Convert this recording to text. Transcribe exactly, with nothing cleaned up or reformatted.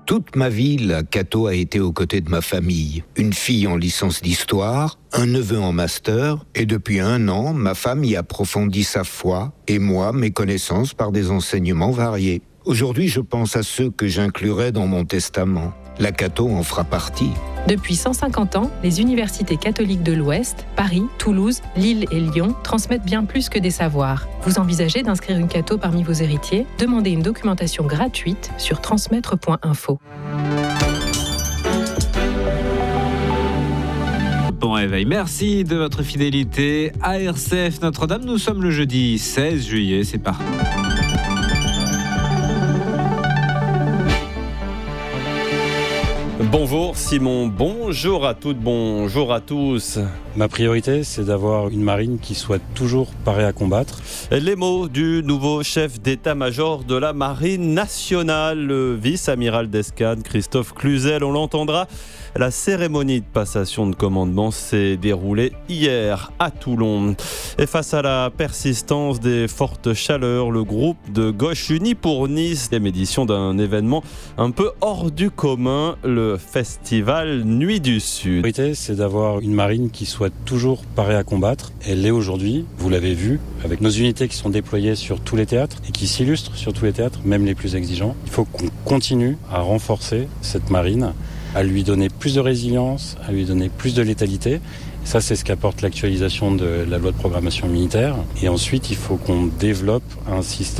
Toute ma vie, la Cato a été aux côtés de ma famille. Une fille en licence d'histoire, un neveu en master, et depuis un an, ma femme y approfondit sa foi, et moi, mes connaissances par des enseignements variés. Aujourd'hui, je pense à ceux que j'inclurai dans mon testament. La Cato en fera partie. Depuis cent cinquante ans, les universités catholiques de l'Ouest, Paris, Toulouse, Lille et Lyon, transmettent bien plus que des savoirs. Vous envisagez d'inscrire une Cato parmi vos héritiers ? Demandez une documentation gratuite sur transmettre point info. Bon réveil, merci de votre fidélité à R C F Notre-Dame. Nous sommes le jeudi seize juillet, c'est parti. Bonjour Simon, bonjour à toutes, bonjour à tous. Ma priorité, c'est d'avoir une marine qui soit toujours parée à combattre. Les mots du nouveau chef d'état-major de la Marine nationale, le vice-amiral d'escadre Christophe Cluzel, on l'entendra. La cérémonie de passation de commandement s'est déroulée hier à Toulon. Et face à la persistance des fortes chaleurs, le groupe de gauche Unis pour Nice est édition d'un événement un peu hors du commun, le festival Nuit du Sud. La priorité, c'est d'avoir une marine qui soit toujours parée à combattre. Elle l'est aujourd'hui, vous l'avez vu, avec nos unités qui sont déployées sur tous les théâtres et qui s'illustrent sur tous les théâtres, même les plus exigeants. Il faut qu'on continue à renforcer cette marine, à lui donner plus de résilience, à lui donner plus de létalité. Et ça, c'est ce qu'apporte l'actualisation de la loi de programmation militaire. Et ensuite, il faut qu'on développe un système